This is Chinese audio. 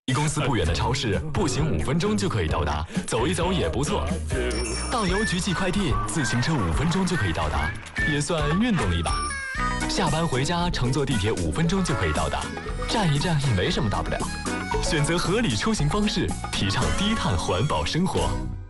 离公司不远的超市，步行5分钟就可以到达，走一走也不错。到邮局寄快递，自行车5分钟就可以到达，也算运动了一把。下班回家，乘坐地铁5分钟就可以到达，站一站也没什么大不了。选择合理出行方式，提倡低碳环保生活。